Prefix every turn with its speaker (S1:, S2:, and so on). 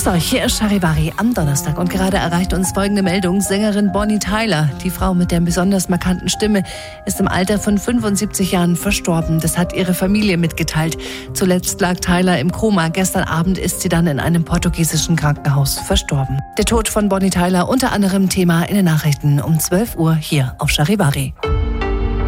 S1: Grüß euch, hier ist Charivari am Donnerstag und gerade erreicht uns folgende Meldung. Sängerin Bonnie Tyler, die Frau mit der besonders markanten Stimme, ist im Alter von 75 Jahren verstorben. Das hat ihre Familie mitgeteilt. Zuletzt lag Tyler im Koma. Gestern Abend ist sie dann in einem portugiesischen Krankenhaus verstorben. Der Tod von Bonnie Tyler unter anderem Thema in den Nachrichten um 12 Uhr hier auf Charivari.